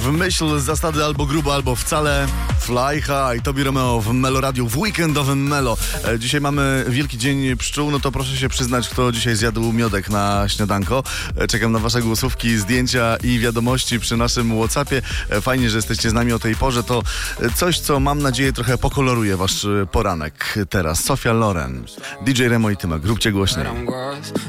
w myśl zasady albo grubo, albo wcale. Fly High, Tobi Romeo w Melo Radio, w weekendowym Melo. Dzisiaj mamy Wielki Dzień Pszczół, no to proszę się przyznać, kto dzisiaj zjadł miodek na śniadanko. Czekam na wasze głosówki, zdjęcia i wiadomości przy naszym WhatsAppie. Fajnie, że jesteście z nami o tej porze. To coś, co mam nadzieję trochę pokoloruje wasz poranek. Teraz Sofia Loren, DJ Remo i Tymek. Róbcie głośniej.